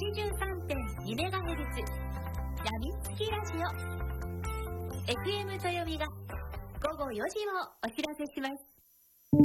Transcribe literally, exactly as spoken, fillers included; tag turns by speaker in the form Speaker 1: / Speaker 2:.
Speaker 1: ちじゅうさんてんにメガヘルツ やみつきラジオ エフエム 豊美が午後よじをお知らせします。